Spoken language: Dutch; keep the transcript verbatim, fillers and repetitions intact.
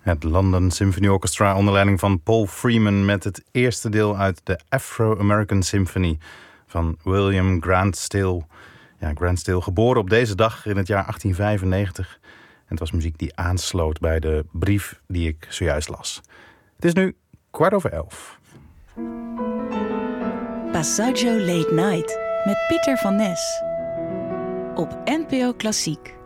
Het London Symphony Orchestra onder leiding van Paul Freeman met het eerste deel uit de Afro-American Symphony van William Grant Still. Ja, Grant Still, geboren op deze dag in het jaar achttien vijfennegentig. En het was muziek die aansloot bij de brief die ik zojuist las. Het is nu kwart over elf. Passaggio Late Night met Pieter van Nes op N P O Klassiek.